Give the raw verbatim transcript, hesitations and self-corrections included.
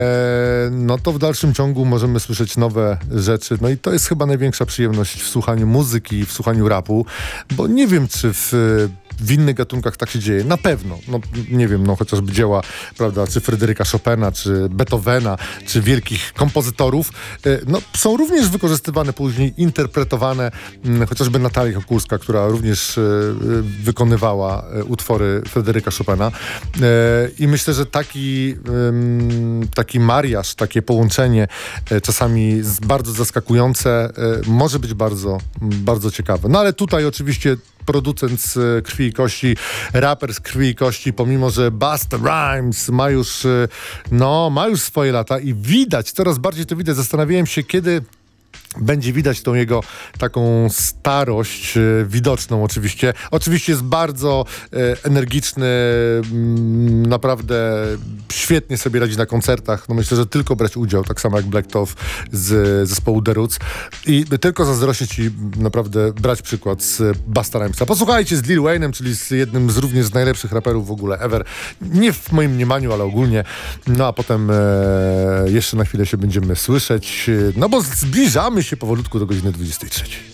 no to w dalszym ciągu możemy słyszeć nowe rzeczy. No i to jest chyba największa przyjemność w słuchaniu muzyki, w słuchaniu rapu, bo nie wiem, czy w w innych gatunkach tak się dzieje. Na pewno. No, nie wiem, no chociażby dzieła, prawda, czy Fryderyka Chopina, czy Beethovena, czy wielkich kompozytorów, no, są również wykorzystywane później, interpretowane, chociażby Natalia Kukulska, która również wykonywała utwory Fryderyka Chopina. I myślę, że taki, taki mariaż, takie połączenie, czasami bardzo zaskakujące, może być bardzo, bardzo ciekawe. No ale tutaj oczywiście producent z krwi i kości, raper z krwi i kości, pomimo że Busta Rhymes ma już, no, ma już swoje lata i widać, coraz bardziej to widać. Zastanawiałem się, kiedy będzie widać tą jego taką starość, e, widoczną oczywiście. Oczywiście jest bardzo e, energiczny, m, naprawdę świetnie sobie radzi na koncertach. No myślę, że tylko brać udział, tak samo jak Black Toph z zespołu The Roots. I tylko zazdrościć i naprawdę brać przykład z Busta Rhymesa. Posłuchajcie z Lil Wayne'em, czyli z jednym z również z najlepszych raperów w ogóle ever. Nie w moim mniemaniu, ale ogólnie. No a potem e, jeszcze na chwilę się będziemy słyszeć, no bo zbliżamy się powolutku do godziny dwudziestej trzeciej.